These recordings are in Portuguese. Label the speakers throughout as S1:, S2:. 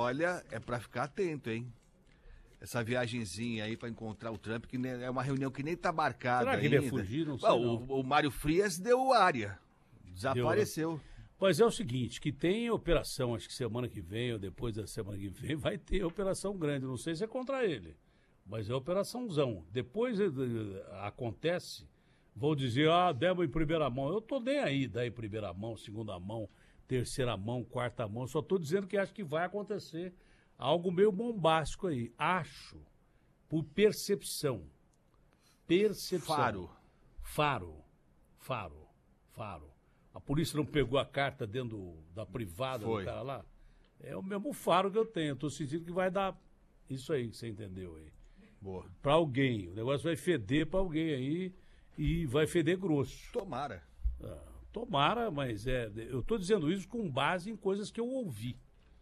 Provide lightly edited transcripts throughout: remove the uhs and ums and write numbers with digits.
S1: olha, é pra ficar atento, hein? Essa viagenzinha aí pra encontrar o Trump, que é uma reunião que nem tá marcada
S2: Será que
S1: ainda.
S2: ele ia fugir? Não sei,
S1: o Mário Frias deu área. Desapareceu.
S2: Deu, né? Mas é o seguinte, que tem operação, acho que semana que vem ou depois da semana que vem, vai ter operação grande. Não sei se é contra ele, mas é operaçãozão. Depois acontece, vão dizer, demos em primeira mão. Eu tô nem aí, dar em primeira mão, segunda mão, terceira mão, quarta mão. Só tô dizendo que acho que vai acontecer algo meio bombástico aí. Acho, por percepção. Percepção. Faro. A polícia não pegou a carta dentro da privada do cara lá? É o mesmo faro que eu tenho. Tô sentindo que vai dar isso aí que você entendeu aí.
S1: Boa.
S2: Pra alguém. O negócio vai feder pra alguém aí e vai feder grosso.
S1: Tomara.
S2: Tomara, mas eu tô dizendo isso com base em coisas que eu ouvi.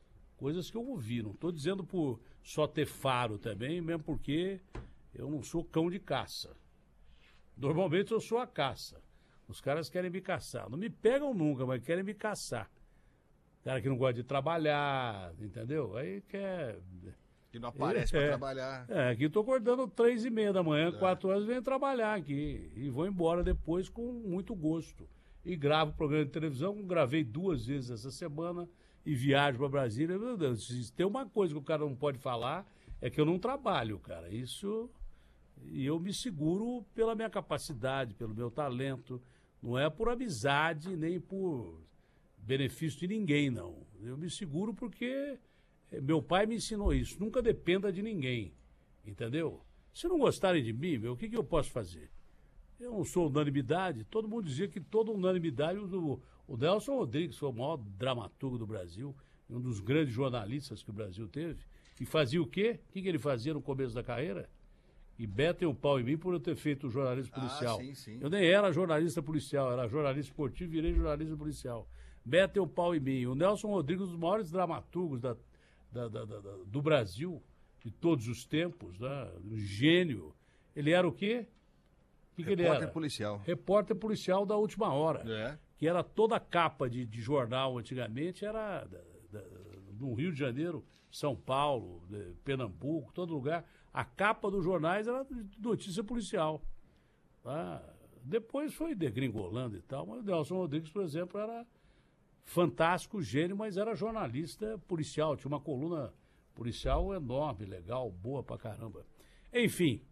S2: Não tô dizendo por só ter faro também, mesmo porque eu não sou cão de caça. Normalmente eu sou a caça. Os caras querem me caçar. Não me pegam nunca, mas querem me caçar. Cara que não gosta de trabalhar, entendeu? Aí quer...
S1: Que não aparece pra trabalhar.
S2: Aqui eu tô acordando 3h30 da manhã, 4 horas, venho trabalhar aqui. E vou embora depois com muito gosto. E gravo programa de televisão, gravei 2 vezes essa semana e viajo pra Brasília. Meu Deus, se tem uma coisa que o cara não pode falar, é que eu não trabalho, cara. Isso... E eu me seguro pela minha capacidade, pelo meu talento. Não é por amizade, nem por benefício de ninguém, não. Eu me seguro porque meu pai me ensinou isso. Nunca dependa de ninguém, entendeu? Se não gostarem de mim, o que eu posso fazer? Eu não sou unanimidade. Todo mundo dizia que toda unanimidade... O Nelson Rodrigues foi o maior dramaturgo do Brasil, um dos grandes jornalistas que o Brasil teve. E fazia o quê? O que ele fazia no começo da carreira? E metem o pau em mim por eu ter feito jornalismo policial.
S1: Sim.
S2: Eu nem era jornalista policial, era jornalista esportivo, virei jornalista policial. Metem o pau em mim. O Nelson Rodrigues, um dos maiores dramaturgos do Brasil, de todos os tempos, né? Um gênio. Ele era o quê? O que ele era?
S1: Repórter policial.
S2: Repórter policial da Última Hora.
S1: É.
S2: Que era toda a capa de jornal antigamente, era no Rio de Janeiro, São Paulo, Pernambuco, todo lugar. A capa dos jornais era de notícia policial. Depois foi degringolando e tal, mas o Nelson Rodrigues, por exemplo, era fantástico, gênio, mas era jornalista policial. Tinha uma coluna policial enorme, legal, boa pra caramba. Enfim,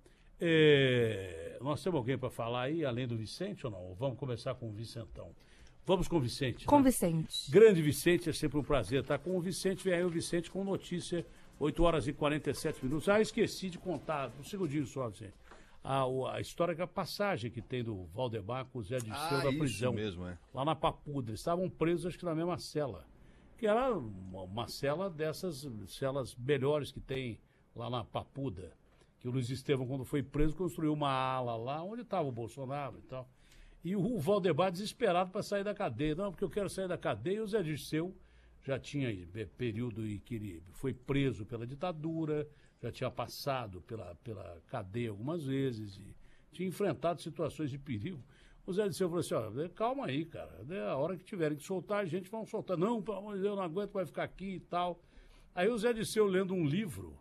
S2: nós temos alguém para falar aí, além do Vicente ou não? Vamos começar com o Vicentão. Vamos com o Vicente.
S3: Com o
S2: né?
S3: Vicente.
S2: Grande Vicente, é sempre um prazer estar com o Vicente. Vem aí o Vicente com notícia, 8 horas e 47 minutos. Esqueci de contar, um segundinho só, Vicente. A história que a passagem que tem do Valdemar com o Zé Dirceu da prisão.
S1: Mesmo, é.
S2: Lá na Papuda. Eles estavam presos, acho que na mesma cela. Que era uma cela dessas celas melhores que tem lá na Papuda. Que o Luiz Estevão, quando foi preso, construiu uma ala lá onde estava o Bolsonaro e tal. E o Valdemar desesperado para sair da cadeia. Não, porque eu quero sair da cadeia. E o Zé Dirceu já tinha período em que ele foi preso pela ditadura, já tinha passado pela cadeia algumas vezes e tinha enfrentado situações de perigo. O Zé Dirceu falou assim, calma aí, cara, a hora que tiverem que soltar, a gente vai soltar. Não, pelo amor de Deus, eu não aguento, vai ficar aqui e tal. Aí o Zé Dirceu lendo um livro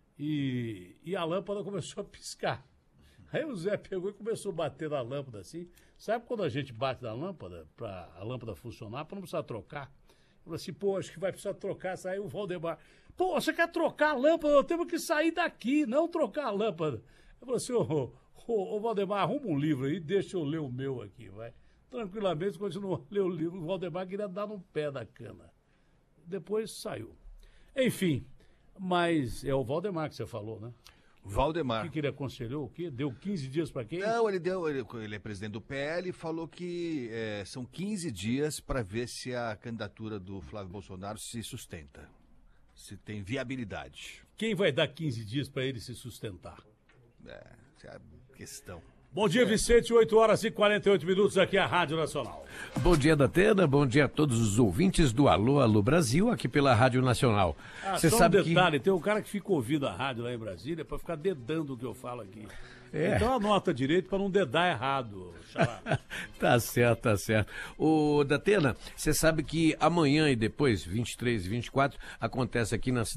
S2: e a lâmpada começou a piscar. Aí o Zé pegou e começou a bater na lâmpada assim. Sabe quando a gente bate na lâmpada, para a lâmpada funcionar, para não precisar trocar? Falei assim, acho que vai precisar trocar. Saiu o Valdemar. Você quer trocar a lâmpada? Eu tenho que sair daqui, não trocar a lâmpada. Eu falei assim, ô Valdemar, arruma um livro aí, deixa eu ler o meu aqui, vai. Tranquilamente, continuou a ler o livro. O Valdemar queria dar no pé da cana. Depois saiu. Enfim, mas é o Valdemar que você falou, né?
S1: Valdemar.
S2: O que ele aconselhou? O quê? Deu 15 dias para quem?
S1: Não, ele é presidente do PL e falou que são 15 dias para ver se a candidatura do Flávio Bolsonaro se sustenta, se tem viabilidade.
S2: Quem vai dar 15 dias para ele se sustentar?
S1: Essa é a questão.
S2: Bom dia, Vicente, 8 horas e 48 minutos aqui a Rádio Nacional.
S4: Bom dia, Datena, bom dia a todos os ouvintes do Alô, Alô Brasil, aqui pela Rádio Nacional.
S2: Você sabe detalhe, tem um cara que fica ouvindo a rádio lá em Brasília para ficar dedando o que eu falo aqui. Então anota direito para não dedar errado, Xará.
S4: Tá certo, tá certo. Ô, Datena, você sabe que amanhã e depois, 23 e 24, acontece aqui na